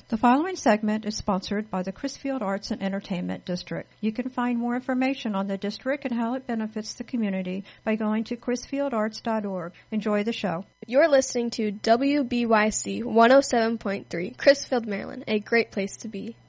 The following segment is sponsored by the Crisfield Arts and Entertainment District. You can find more information on the district and how it benefits the community by going to crisfieldarts.org. Enjoy the show. You're listening to WBYC 107.3, Crisfield, Maryland, a great place to be.